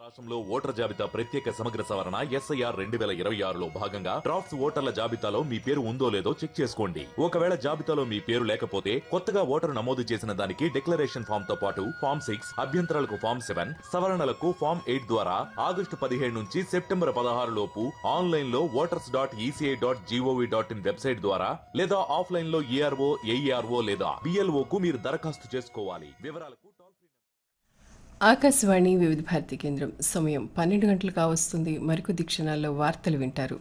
రాష్ట్రంలో ఓటర్ జాబితా ప్రత్యేక సమగ్ర సవరణ ఎస్ఐఆర్ 2026లో భాగంగా డ్రాఫ్ట్స్ ఓటర్ల జాబితాలో మీ పేరు ఉందో లేదో చెక్ చేసుకోండి. ఒకవేళ జాబితాలో మీ పేరు లేకపోతే కొత్తగా ఓటరు నమోదు చేసిన దానికి డిక్లరేషన్ ఫామ్ తో పాటు ఫామ్ 6, అభ్యంతరాలకు ఫామ్ 7, సవరణలకు ఫామ్ 8 ద్వారా ఆగస్టు 17 నుంచి సెప్టెంబర్ 16 లోపు ఆన్లైన్ లో voters.eci.gov.in వెబ్సైట్ ద్వారా లేదా ఆఫ్లైన్ లో ఈఆర్ఓ, ఏఈఆర్ఓ లేదా బిఎల్ఓ కు మీరు దరఖాస్తు చేసుకోవాలి. వివరాలకు ఆకాశవాణి వివిధ భారతి కేంద్రం సమయం 12 గంటలు కావస్తుంది. మరికొద్ది క్షణాల్లో వార్తలు వింటారు.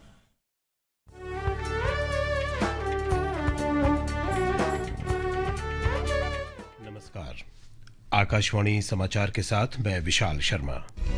नमस्कार, आकाशवाणी समाचार के साथ मैं विशाल शर्मा।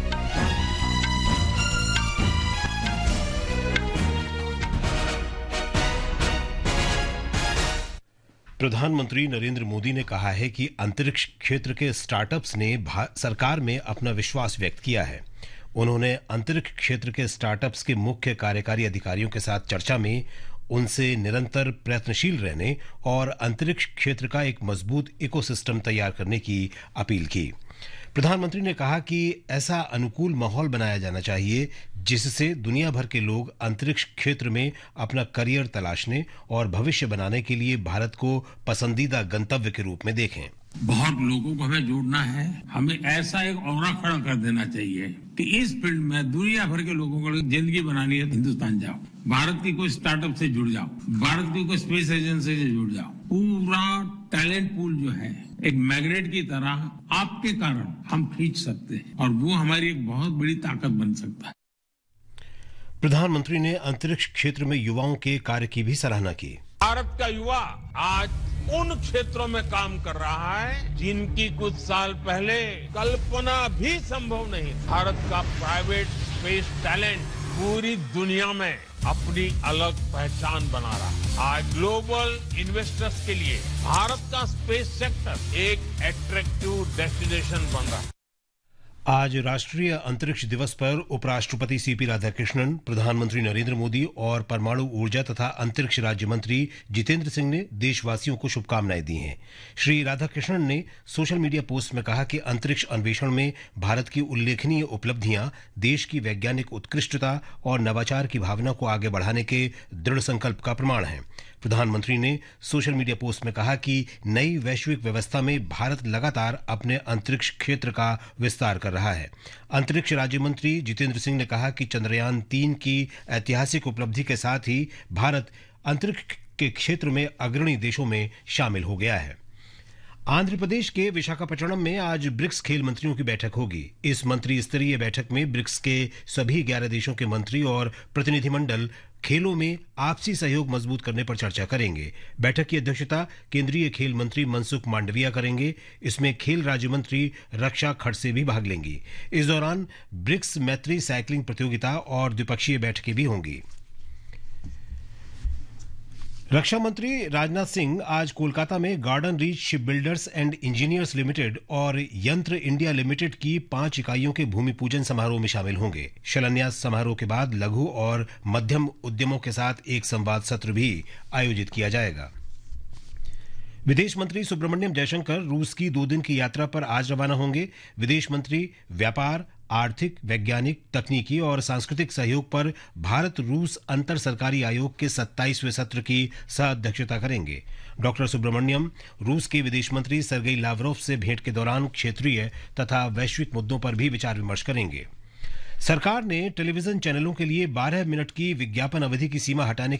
प्रधानमंत्री नरेंद्र मोदी ने कहा है कि अंतरिक्ष क्षेत्र के स्टार्टअप्स ने सरकार में अपना विश्वास व्यक्त किया है। उन्होंने अंतरिक्ष क्षेत्र के स्टार्टअप्स के मुख्य कार्यकारी अधिकारियों के साथ चर्चा में उनसे निरंतर प्रयत्नशील रहने और अंतरिक्ष क्षेत्र का एक मजबूत इकोसिस्टम तैयार करने की अपील की। प्रधानमंत्री ने कहा कि ऐसा अनुकूल माहौल बनाया जाना चाहिए जिससे दुनिया भर के लोग अंतरिक्ष क्षेत्र में अपना करियर तलाशने और भविष्य बनाने के लिए भारत को पसंदीदा गंतव्य के रूप में देखें। बहुत लोगों को हमें जोड़ना है, हमें ऐसा एक औरा खड़ा कर देना चाहिए कि इस फील्ड में दुनिया भर के लोगों को जिंदगी बनानी है, हिंदुस्तान जाओ, भारत की कोई स्टार्टअप से जुड़ जाओ, भारत की कोई स्पेस एजेंसी से जुड़ जाओ। पूरा टैलेंट पूल जो है एक मैग्नेट की तरह आपके कारण हम खींच सकते हैं और वो हमारी एक बहुत बड़ी ताकत बन सकता है। प्रधानमंत्री ने अंतरिक्ष क्षेत्र में युवाओं के कार्य की भी सराहना की। भारत का युवा आज उन क्षेत्रों में काम कर रहा है जिनकी कुछ साल पहले कल्पना भी संभव नहीं। भारत का प्राइवेट स्पेस टैलेंट पूरी दुनिया में अपनी अलग पहचान बना रहा है। आज ग्लोबल इन्वेस्टर्स के लिए भारत का स्पेस सेक्टर एक अट्रैक्टिव डेस्टिनेशन बन रहा है। आज राष्ट्रीय अंतरिक्ष दिवस पर उपराष्ट्रपति सीपी राधाकृष्णन, प्रधानमंत्री नरेंद्र मोदी और परमाणु ऊर्जा तथा अंतरिक्ष राज्य मंत्री जितेंद्र सिंह ने देशवासियों को शुभकामनाएं दी हैं। श्री राधाकृष्णन ने सोशल मीडिया पोस्ट में कहा कि अंतरिक्ष अन्वेषण में भारत की उल्लेखनीय उपलब्धियां देश की वैज्ञानिक उत्कृष्टता और नवाचार की भावना को आगे बढ़ाने के दृढ़ संकल्प का प्रमाण है। प्रधानमंत्री ने सोशल मीडिया पोस्ट में कहा कि नई वैश्विक व्यवस्था में भारत लगातार अपने अंतरिक्ष क्षेत्र का विस्तार कर रहा है। अंतरिक्ष राज्य मंत्री जितेंद्र सिंह ने कहा कि चंद्रयान 3 की ऐतिहासिक उपलब्धि के साथ ही भारत अंतरिक्ष के क्षेत्र में अग्रणी देशों में शामिल हो गया है। आंध्र प्रदेश के विशाखापट्टनम में आज ब्रिक्स खेल मंत्रियों की बैठक होगी। इस मंत्री स्तरीय बैठक में ब्रिक्स के सभी 11 देशों के मंत्री और प्रतिनिधिमंडल खेलों में आपसी सहयोग मजबूत करने पर चर्चा करेंगे। बैठक की अध्यक्षता केंद्रीय खेल मंत्री मनसुख मांडविया करेंगे। इसमें खेल राज्य मंत्री रक्षा खड़से भी भाग लेंगी। इस दौरान ब्रिक्स मैत्री साइकिलिंग प्रतियोगिता और द्विपक्षीय बैठकें भी होंगी। रक्षा मंत्री राजनाथ सिंह आज कोलकाता में garden reach ship builders and engineers limited और यंत्र इंडिया लिमिटेड की 5 इकाइयों के भूमि पूजन समारोह में शामिल होंगे। शिलान्यास समारोह के बाद लघु और मध्यम उद्यमों के साथ एक संवाद सत्र भी आयोजित किया जाएगा। विदेश मंत्री सुब्रमण्यम जयशंकर रूस की 2 दिन की यात्रा पर आज रवाना होंगे। विदेश मंत्री व्यापार, आर्थिक, वैज्ञानिक, तकनीकी और सांस्कृतिक सहयोग पर भारत रूस अंतर सरकारी आयोग के 27वें सत्र की सह-अध्यक्षता करेंगे। डॉक्टर सुब्रमण्यम रूस के विदेश मंत्री सर्गेई लावरोव से भेंट के दौरान क्षेत्रीय तथा वैश्विक मुद्दों पर भी विचार विमर्श करेंगे। सरकार ने टेलीविजन चैनलों के लिए 12 मिनट की विज्ञापन अवधि की सीमा हटाने